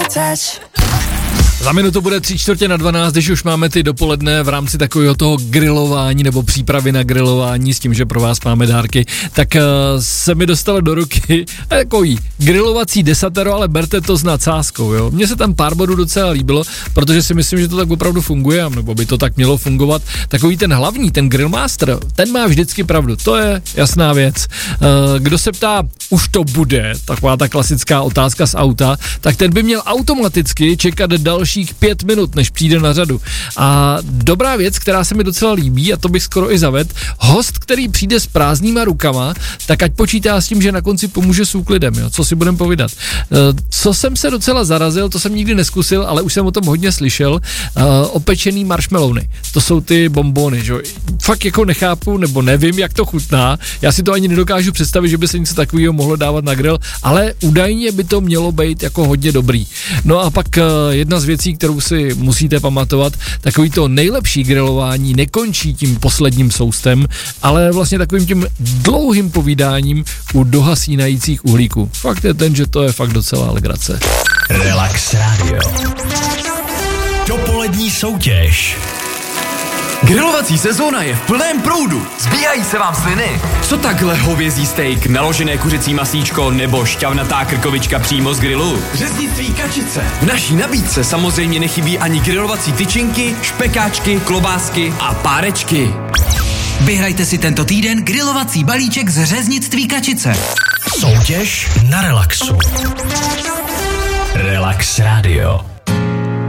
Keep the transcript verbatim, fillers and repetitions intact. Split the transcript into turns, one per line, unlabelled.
touch.
Za minutu bude tři čtvrtě na dvanáct, když už máme ty dopoledne v rámci takového toho grilování nebo přípravy na grilování s tím, že pro vás máme dárky, tak uh, se mi dostalo do ruky takový grilovací desatero, ale berte to s nadsázkou, jo. Mně se tam pár bodů docela líbilo, protože si myslím, že to tak opravdu funguje, nebo by to tak mělo fungovat. Takový ten hlavní, ten grillmaster, ten má vždycky pravdu, to je jasná věc. Uh, kdo se ptá, už to bude, taková ta klasická otázka z auta, tak ten by měl automaticky čekat další pět minut, než přijde na řadu. A dobrá věc, která se mi docela líbí, a to bych skoro i zavedl, host, který přijde s prázdnýma rukama, tak ať počítá s tím, že na konci pomůže s úklidem, jo, co si budem povídat. Co jsem se docela zarazil, to jsem nikdy neskusil, ale už jsem o tom hodně slyšel, opečený marshmallowny. To jsou ty bonbony, že? Fakt jako nechápu, nebo nevím, jak to chutná. Já si to ani nedokážu představit, že by se něco takového mohlo dávat na grill, ale údajně by to mělo být jako hodně dobrý. No a pak jedna z věcí, kterou si musíte pamatovat, takový to nejlepší grilování nekončí tím posledním soustem, ale vlastně takovým tím dlouhým povídáním u dohasínajících uhlíků. Fakt je ten, že to je fakt docela legrace.
Relax Radio. Dopolední soutěž.
Grilovací sezóna je v plném proudu.
Zbíhají se vám sliny.
Co takhle hovězí steak, naložené kuřecí masíčko nebo šťavnatá krkovička přímo z grilu? Řeznictví Kačice. V naší nabídce samozřejmě nechybí ani grilovací tyčinky, špekáčky, klobásky a párečky.
Vyhrajte si tento týden grilovací balíček z Řeznictví Kačice.
Soutěž na relaxu. Relax Radio.